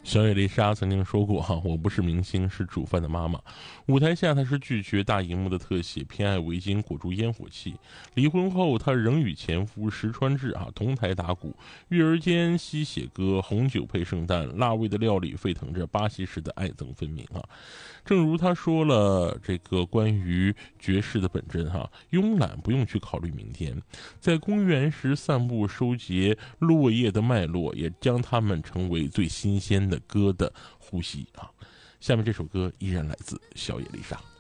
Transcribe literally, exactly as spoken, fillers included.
小野丽莎曾经说过哈，我不是明星，是煮饭的妈妈。舞台下她是拒绝大荧幕的特写，偏爱围巾裹住烟火气。离婚后，她仍与前夫石川智啊同台打鼓，育儿间吸血歌，红酒配圣诞，辣味的料理沸腾着巴西式的爱憎分明啊。正如她说了这个关于爵士的本真哈，慵懒不用去考虑明天，在公园时散步收集落叶的脉络，也将它们成为最新鲜的歌的呼吸啊！下面这首歌依然来自小野丽莎。